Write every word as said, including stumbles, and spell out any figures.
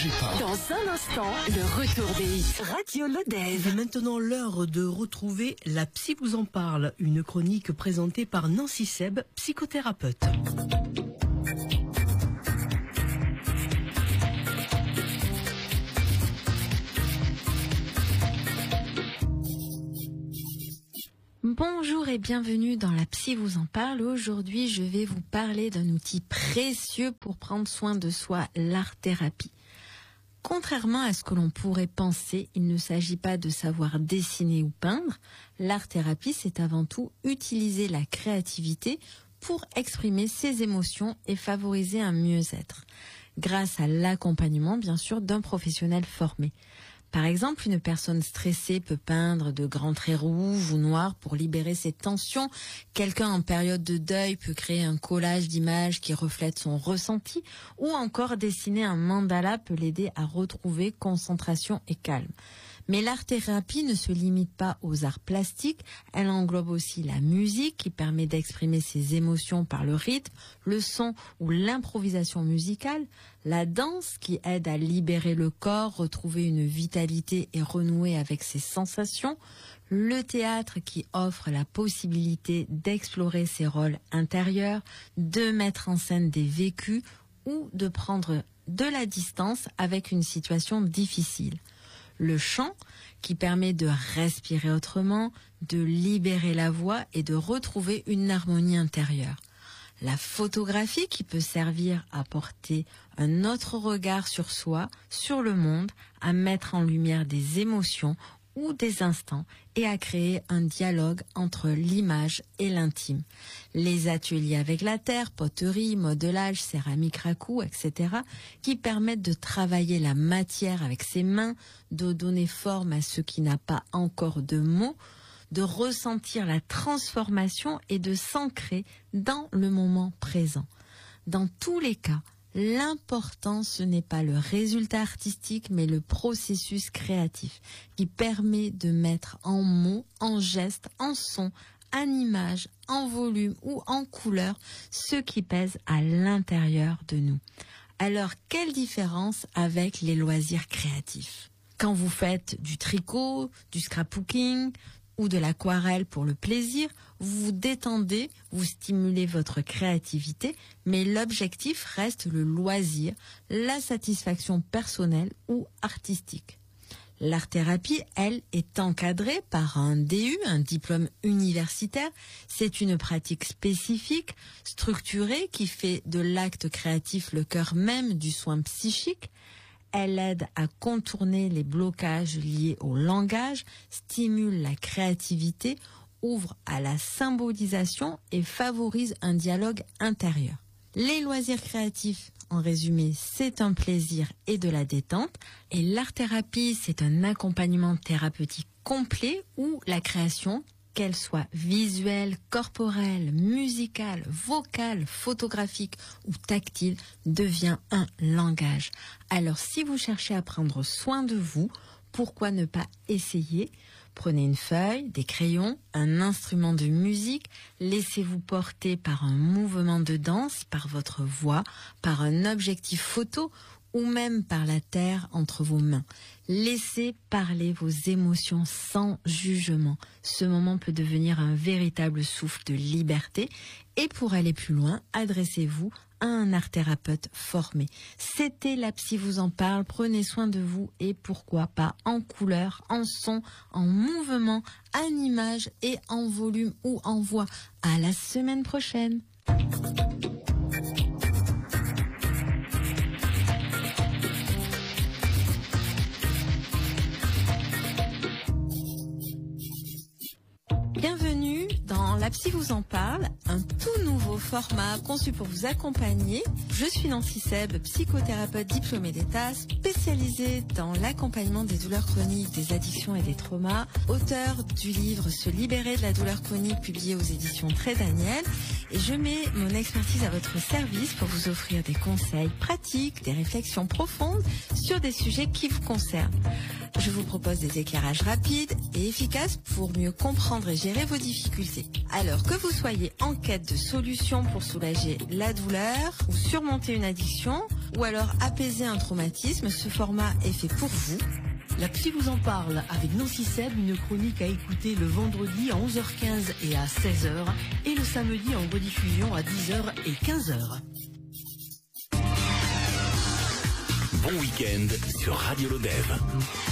bougez pas. Dans un instant, le retour des hits Radio Lodève. C'est maintenant l'heure de retrouver La Psy vous en parle, une chronique présentée par Nancy Seb, psychothérapeute. Bonjour et bienvenue dans La Psy vous en parle. Aujourd'hui, je vais vous parler d'un outil précieux pour prendre soin de soi, l'art-thérapie. Contrairement à ce que l'on pourrait penser, il ne s'agit pas de savoir dessiner ou peindre. L'art-thérapie, c'est avant tout utiliser la créativité pour exprimer ses émotions et favoriser un mieux-être, grâce à l'accompagnement, bien sûr, d'un professionnel formé. Par exemple, une personne stressée peut peindre de grands traits rouges ou noirs pour libérer ses tensions. Quelqu'un en période de deuil peut créer un collage d'images qui reflète son ressenti. Ou encore dessiner un mandala peut l'aider à retrouver concentration et calme. Mais l'art-thérapie ne se limite pas aux arts plastiques, elle englobe aussi la musique qui permet d'exprimer ses émotions par le rythme, le son ou l'improvisation musicale, la danse qui aide à libérer le corps, retrouver une vitalité et renouer avec ses sensations, le théâtre qui offre la possibilité d'explorer ses rôles intérieurs, de mettre en scène des vécus ou de prendre de la distance avec une situation difficile. Le chant, qui permet de respirer autrement, de libérer la voix et de retrouver une harmonie intérieure. La photographie, qui peut servir à porter un autre regard sur soi, sur le monde, à mettre en lumière des émotions ou des instants et à créer un dialogue entre l'image et l'intime. Les ateliers avec la terre, poterie, modelage, céramique raku, et cetera qui permettent de travailler la matière avec ses mains, de donner forme à ce qui n'a pas encore de mots, de ressentir la transformation et de s'ancrer dans le moment présent. Dans tous les cas, l'important, ce n'est pas le résultat artistique, mais le processus créatif qui permet de mettre en mots, en gestes, en sons, en images, en volume ou en couleur ce qui pèse à l'intérieur de nous. Alors, quelle différence avec les loisirs créatifs ? Quand vous faites du tricot, du scrapbooking ou de l'aquarelle pour le plaisir, vous vous détendez, vous stimulez votre créativité, mais l'objectif reste le loisir, la satisfaction personnelle ou artistique. L'art-thérapie, elle, est encadrée par un D U, un diplôme universitaire. C'est une pratique spécifique, structurée, qui fait de l'acte créatif le cœur même du soin psychique. Elle aide à contourner les blocages liés au langage, stimule la créativité, ouvre à la symbolisation et favorise un dialogue intérieur. Les loisirs créatifs, en résumé, c'est un plaisir et de la détente. Et l'art-thérapie, c'est un accompagnement thérapeutique complet où la création, qu'elle soit visuelle, corporelle, musicale, vocale, photographique ou tactile, devient un langage. Alors si vous cherchez à prendre soin de vous, pourquoi ne pas essayer ? Prenez une feuille, des crayons, un instrument de musique, laissez-vous porter par un mouvement de danse, par votre voix, par un objectif photo ou même par la terre entre vos mains. Laissez parler vos émotions sans jugement. Ce moment peut devenir un véritable souffle de liberté. Et pour aller plus loin, adressez-vous à un art-thérapeute formé. C'était La Psy vous en parle. Prenez soin de vous et pourquoi pas en couleur, en son, en mouvement, en image et en volume ou en voix. À la semaine prochaine. Bienvenue dans La Psy vous en parle, un tout nouveau format conçu pour vous accompagner. Je suis Nancy Seb, psychothérapeute diplômée d'État, spécialisée dans l'accompagnement des douleurs chroniques, des addictions et des traumas, auteure du livre Se libérer de la douleur chronique publié aux éditions Trait Daniel. Et je mets mon expertise à votre service pour vous offrir des conseils pratiques, des réflexions profondes sur des sujets qui vous concernent. Je vous propose des éclairages rapides et efficaces pour mieux comprendre et gérer vos difficultés. Alors que vous soyez en quête de solutions pour soulager la douleur ou surmonter une addiction ou alors apaiser un traumatisme, ce format est fait pour vous. La Psy vous en parle avec Nancy Seb, une chronique à écouter le vendredi à onze heures quinze et à seize heures et le samedi en rediffusion à dix heures et quinze heures. Bon week-end sur Radio Lodève.